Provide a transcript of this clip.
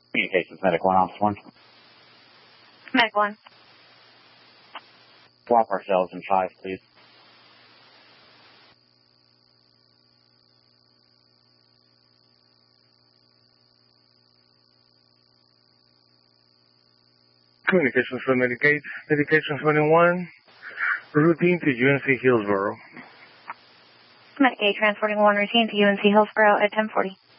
Communications, Medic 1, Office 1. Medic 1. Swap ourselves in 5, please. Communications for Medicaid. Medication 21. Routine to UNC Hillsborough. Medicaid transporting 1 routine to UNC Hillsborough at 1040.